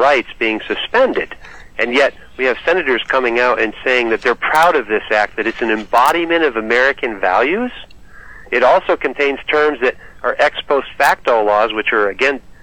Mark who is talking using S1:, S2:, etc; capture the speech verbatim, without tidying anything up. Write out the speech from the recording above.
S1: rights being suspended. And yet we have senators coming out and saying that they're proud of this act, that it's an embodiment of American values. It also contains terms that are ex post facto laws, which are, again,